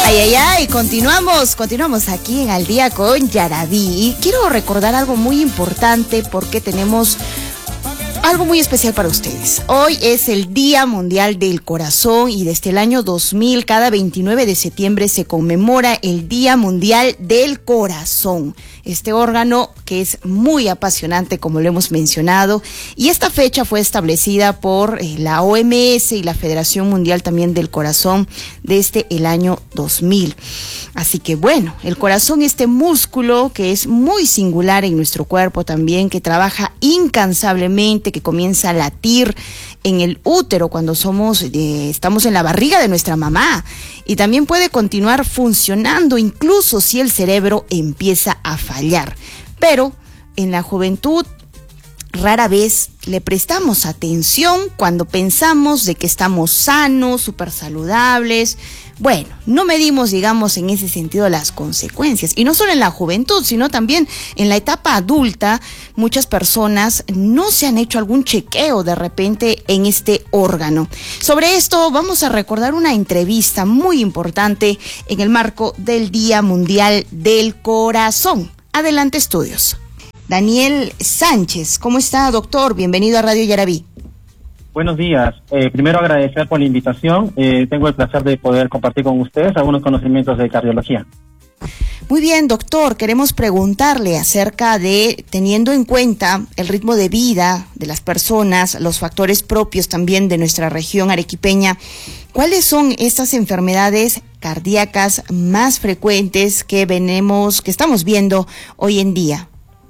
Ay, continuamos aquí en Al Día con Yaraví. Y quiero recordar algo muy importante porque tenemos algo muy especial para ustedes. Hoy es el Día Mundial del Corazón y desde el año 2000, cada 29 de septiembre se conmemora el Día Mundial del Corazón. Este órgano que es muy apasionante, como lo hemos mencionado, y esta fecha fue establecida por la OMS y la Federación Mundial también del Corazón desde el año 2000. Así que bueno, el corazón, este músculo que es muy singular en nuestro cuerpo también, que trabaja incansablemente, que comienza a latir en el útero cuando estamos en la barriga de nuestra mamá, y también puede continuar funcionando incluso si el cerebro empieza a fallar. Pero en la juventud rara vez le prestamos atención cuando pensamos de que estamos sanos, súper saludables. Bueno, no medimos, digamos, en ese sentido las consecuencias. Y no solo en la juventud, sino también en la etapa adulta, muchas personas no se han hecho algún chequeo de repente en este órgano. Sobre esto vamos a recordar una entrevista muy importante en el marco del Día Mundial del Corazón. Adelante, estudios. Daniel Sánchez, ¿cómo está, doctor? Bienvenido a Radio Yaraví. Buenos días. Primero agradecer por la invitación. Tengo el placer de poder compartir con ustedes algunos conocimientos de cardiología. Muy bien, doctor. Queremos preguntarle acerca de, teniendo en cuenta el ritmo de vida de las personas, los factores propios también de nuestra región arequipeña, ¿cuáles son estas enfermedades cardíacas más frecuentes que estamos viendo hoy en día?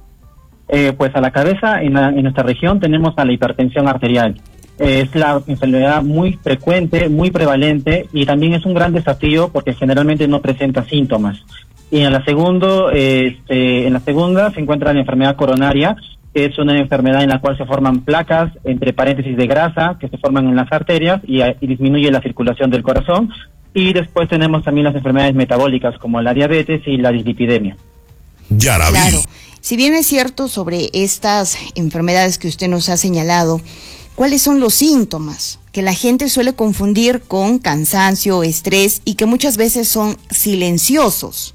Pues a la cabeza en nuestra región tenemos a la hipertensión arterial. Es la enfermedad muy frecuente, muy prevalente, y también es un gran desafío porque generalmente no presenta síntomas. Y en la segunda se encuentra la enfermedad coronaria, que es una enfermedad en la cual se forman placas, entre paréntesis, de grasa, que se forman en las arterias y disminuye la circulación del corazón. Y después tenemos también las enfermedades metabólicas, como la diabetes y la dislipidemia. Yaraví. Claro. Si bien es cierto sobre estas enfermedades que usted nos ha señalado, ¿cuáles son los síntomas que la gente suele confundir con cansancio, estrés y que muchas veces son silenciosos?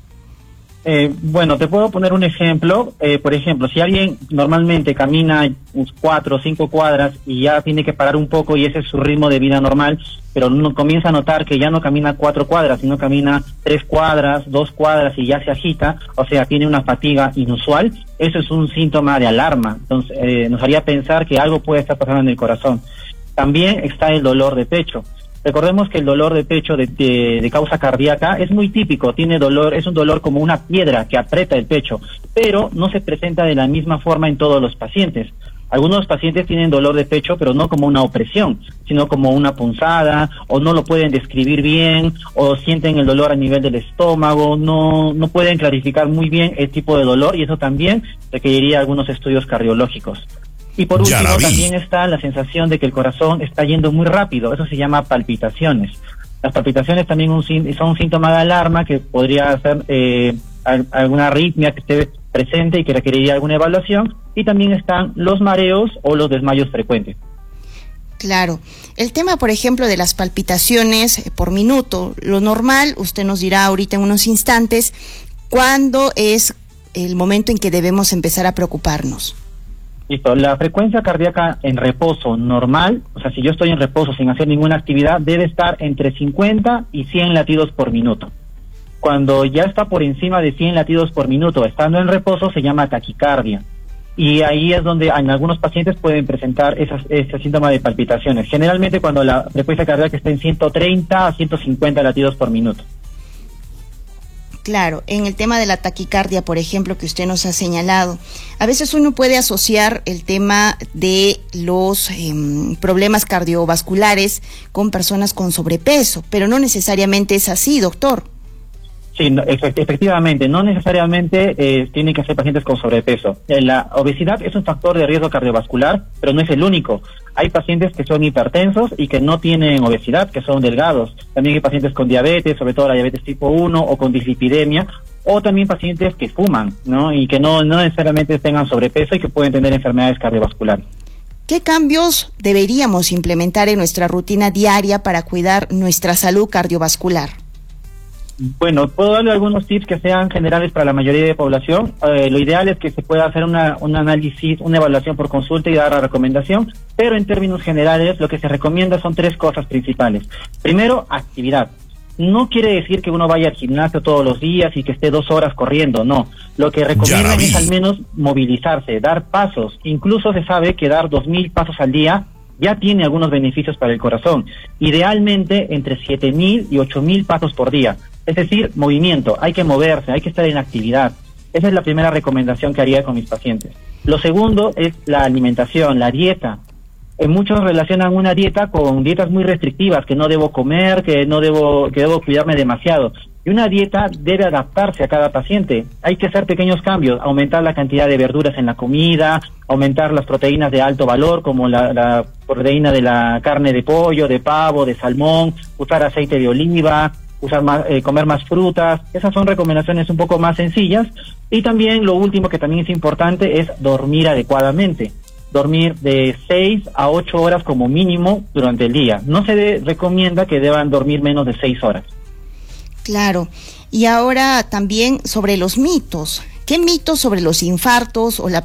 Bueno, te puedo poner un ejemplo. Por ejemplo, si alguien normalmente camina 4 o 5 cuadras y ya tiene que parar un poco y ese es su ritmo de vida normal, pero uno comienza a notar que ya no camina 4 cuadras, sino camina 3 cuadras, 2 cuadras y ya se agita, o sea, tiene una fatiga inusual, eso es un síntoma de alarma. Entonces, nos haría pensar que algo puede estar pasando en el corazón. También está el dolor de pecho. Recordemos que el dolor de pecho de causa cardíaca es muy típico, tiene dolor, es un dolor como una piedra que aprieta el pecho, pero no se presenta de la misma forma en todos los pacientes. Algunos pacientes tienen dolor de pecho, pero no como una opresión, sino como una punzada, o no lo pueden describir bien, o sienten el dolor a nivel del estómago, no pueden clarificar muy bien el tipo de dolor, y eso también requeriría algunos estudios cardiológicos. Y por último, también está la sensación de que el corazón está yendo muy rápido. Eso se llama palpitaciones. Las palpitaciones también son un síntoma de alarma que podría ser alguna arritmia que esté presente y que requeriría alguna evaluación. Y también están los mareos o los desmayos frecuentes. Claro. El tema, por ejemplo, de las palpitaciones por minuto, lo normal, usted nos dirá ahorita en unos instantes, ¿cuándo es el momento en que debemos empezar a preocuparnos? Listo, la frecuencia cardíaca en reposo normal, o sea, si yo estoy en reposo sin hacer ninguna actividad, debe estar entre 50 y 100 latidos por minuto. Cuando ya está por encima de 100 latidos por minuto, estando en reposo, se llama taquicardia. Y ahí es donde en algunos pacientes pueden presentar ese síntoma de palpitaciones. Generalmente cuando la frecuencia cardíaca está en 130 a 150 latidos por minuto. Claro, en el tema de la taquicardia, por ejemplo, que usted nos ha señalado, a veces uno puede asociar el tema de los problemas cardiovasculares con personas con sobrepeso, pero no necesariamente es así, doctor. Sí, efectivamente, no necesariamente tienen que ser pacientes con sobrepeso. La obesidad es un factor de riesgo cardiovascular, pero no es el único. Hay pacientes que son hipertensos y que no tienen obesidad, que son delgados. También hay pacientes con diabetes, sobre todo la diabetes tipo 1 o con dislipidemia, o también pacientes que fuman, ¿no? Y que no necesariamente tengan sobrepeso y que pueden tener enfermedades cardiovasculares. ¿Qué cambios deberíamos implementar en nuestra rutina diaria para cuidar nuestra salud cardiovascular? Bueno, puedo darle algunos tips que sean generales para la mayoría de población. Lo ideal es que se pueda hacer un análisis, una evaluación por consulta y dar la recomendación, pero en términos generales lo que se recomienda son 3 cosas principales. Primero, actividad. No quiere decir que uno vaya al gimnasio todos los días y que esté 2 horas corriendo, no. Lo que recomiendan es al menos movilizarse, dar pasos. Incluso se sabe que dar 2.000 pasos al día ya tiene algunos beneficios para el corazón. Idealmente entre 7.000 y 8.000 pasos por día. Es decir, movimiento, hay que moverse, hay que estar en actividad. Esa es la primera recomendación que haría con mis pacientes. Lo segundo es la alimentación, la dieta. Muchos relacionan una dieta con dietas muy restrictivas, que no debo comer, que debo cuidarme demasiado. Y una dieta debe adaptarse a cada paciente. Hay que hacer pequeños cambios, aumentar la cantidad de verduras en la comida, aumentar las proteínas de alto valor, como la proteína de la carne de pollo, de pavo, de salmón, usar aceite de oliva, comer más frutas. Esas son recomendaciones un poco más sencillas. Y también lo último que también es importante es dormir adecuadamente. Dormir de 6 a 8 horas como mínimo durante el día. No se recomienda que deban dormir menos de 6 horas. Claro. Y ahora también sobre los mitos. ¿Qué mitos sobre los infartos o la